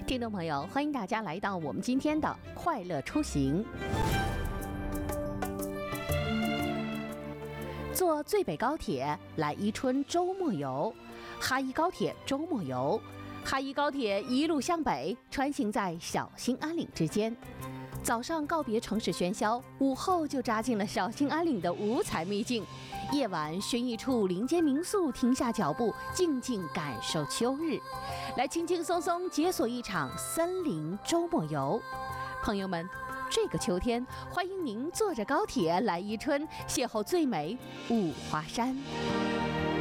听众朋友，欢迎大家来到我们今天的快乐出行。坐最北高铁来伊春周末游，哈伊高铁周末游。哈伊高铁一路向北，穿行在小兴安岭之间。早上告别城市喧嚣，午后就扎进了小兴安岭的五彩秘境。夜晚寻一处林间民宿，停下脚步，静静感受秋日，来轻轻松松解锁一场森林周末游。朋友们，这个秋天，欢迎您坐着高铁来伊春，邂逅最美五华山。